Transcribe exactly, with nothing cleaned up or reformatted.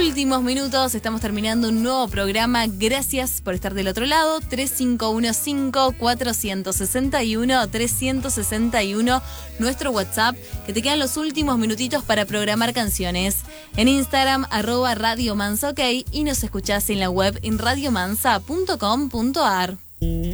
últimos minutos, estamos terminando un nuevo programa. Gracias por estar del otro lado. tres cinco uno cinco, cuatro seis uno, tres seis uno, nuestro WhatsApp, que te quedan los últimos minutitos para programar canciones. En Instagram, arroba Radio Mansa OK, y nos escuchás en la web en radiomansa punto com punto ar.